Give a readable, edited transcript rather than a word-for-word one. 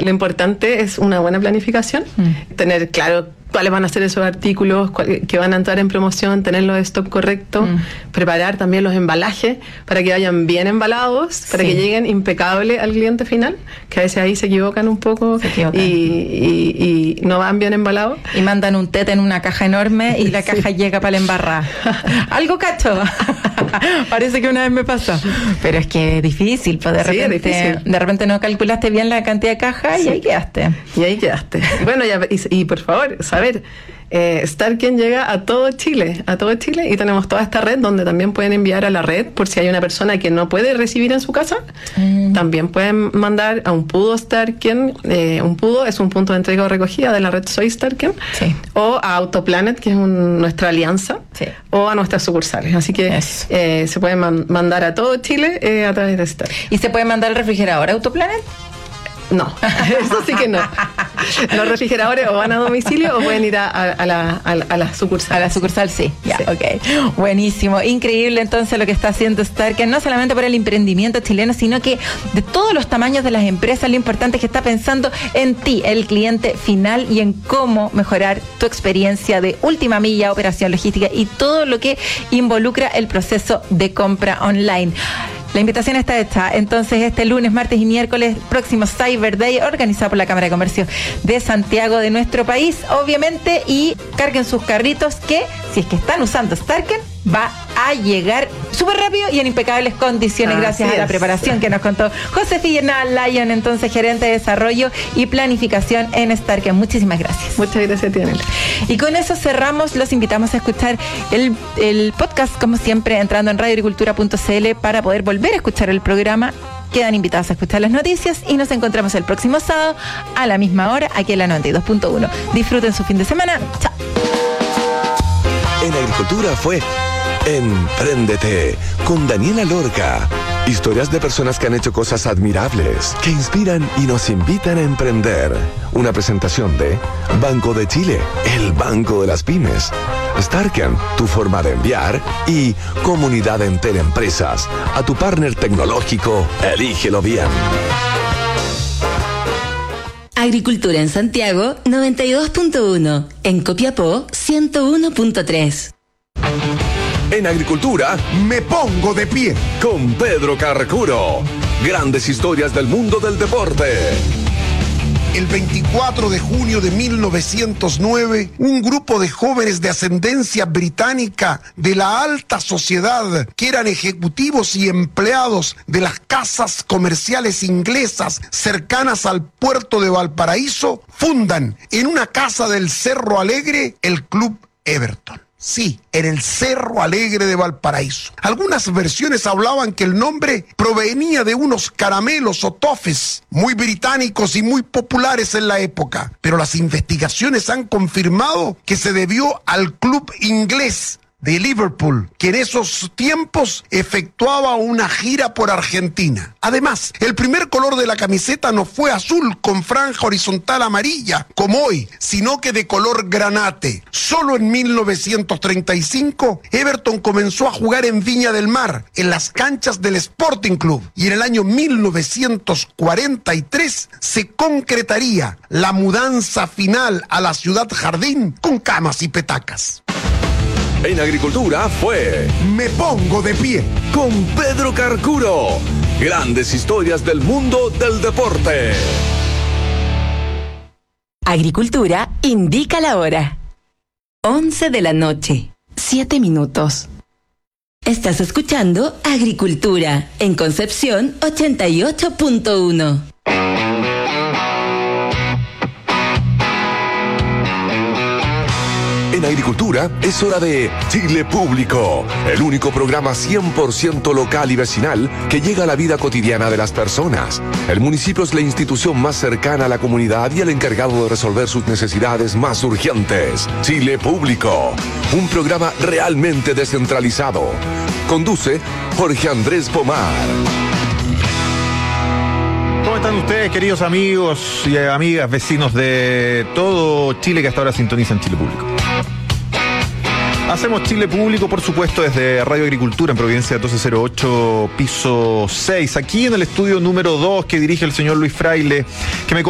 Lo importante es una buena planificación, tener claro cuáles van a ser esos artículos que van a entrar en promoción, tener los stock correctos, preparar también los embalajes para que vayan bien embalados, para que lleguen impecables al cliente final, que a veces ahí se equivocan un poco y no van bien embalados. Y mandan un tete en una caja enorme y la caja llega para la embarrada. Algo cacho. Parece que una vez me pasó. Pero es que es difícil, pues de repente no calculaste bien la cantidad de cajas y ahí quedaste. Bueno, y por favor, saber, Starken llega a todo Chile, y tenemos toda esta red donde también pueden enviar a la red por si hay una persona que no puede recibir en su casa, también pueden mandar a un Pudo Starken, un Pudo es un punto de entrega o recogida de la red Soy Starken, o a Autoplanet, que es nuestra alianza, o a nuestras sucursales, así que se pueden mandar a todo Chile a través de Starken. ¿Y se puede mandar el refrigerador a Autoplanet? No, eso sí que no. Los refrigeradores o van a domicilio o pueden ir a la sucursal. A la sucursal, sí. Ok. Buenísimo. Increíble entonces lo que está haciendo Starken, no solamente por el emprendimiento chileno, sino que de todos los tamaños de las empresas, lo importante es que está pensando en ti, el cliente final, y en cómo mejorar tu experiencia de última milla, operación logística y todo lo que involucra el proceso de compra online. La invitación está hecha, entonces este lunes, martes y miércoles, próximo Cyber Day, organizado por la Cámara de Comercio de Santiago, de nuestro país, obviamente, y carguen sus carritos que, si es que están usando Starken, va a llegar súper rápido y en impecables condiciones, gracias a la preparación que nos contó Josefina Lyon, entonces gerente de desarrollo y planificación en Starken. Muchísimas gracias. Muchas gracias, Tianel. Y con eso cerramos. Los invitamos a escuchar el podcast, como siempre, entrando en radioagricultura.cl para poder volver a escuchar el programa. Quedan invitados a escuchar las noticias y nos encontramos el próximo sábado a la misma hora aquí en la 92.1. Disfruten su fin de semana. Chao. En Agricultura fue Empréndete con Daniela Lorca. Historias de personas que han hecho cosas admirables, que inspiran y nos invitan a emprender. Una presentación de Banco de Chile, el banco de las pymes. Starken, tu forma de enviar. Y Comunidad Entel Empresas. A tu partner tecnológico, elígelo bien. Agricultura en Santiago, 92.1. En Copiapó, 101.3. En Agricultura, me pongo de pie con Pedro Carcuro. Grandes historias del mundo del deporte. El 24 de junio de 1909, un grupo de jóvenes de ascendencia británica de la alta sociedad, que eran ejecutivos y empleados de las casas comerciales inglesas cercanas al puerto de Valparaíso, fundan en una casa del Cerro Alegre el Club Everton. Sí, en el Cerro Alegre de Valparaíso. Algunas versiones hablaban que el nombre provenía de unos caramelos o toffees muy británicos y muy populares en la época, pero las investigaciones han confirmado que se debió al club inglés de Liverpool, que en esos tiempos efectuaba una gira por Argentina. Además, el primer color de la camiseta no fue azul con franja horizontal amarilla, como hoy, sino que de color granate. Solo en 1935, Everton comenzó a jugar en Viña del Mar, en las canchas del Sporting Club, y en el año 1943 se concretaría la mudanza final a la Ciudad Jardín con camas y petacas. En Agricultura fue Me Pongo de Pie con Pedro Carcuro. Grandes historias del mundo del deporte. Agricultura indica la hora. 11 de la noche, 7 minutos. Estás escuchando Agricultura en Concepción 88.1. En Agricultura es hora de Chile Público, el único programa 100% local y vecinal que llega a la vida cotidiana de las personas. El municipio es la institución más cercana a la comunidad y el encargado de resolver sus necesidades más urgentes. Chile Público, un programa realmente descentralizado. Conduce Jorge Andrés Pomar. ¿Cómo están ustedes, queridos amigos y amigas, vecinos de todo Chile que hasta ahora sintonizan Chile Público? Hacemos Chile Público, por supuesto, desde Radio Agricultura en Providencia 1208, piso 6, aquí en el estudio número 2 que dirige el señor Luis Fraile, que me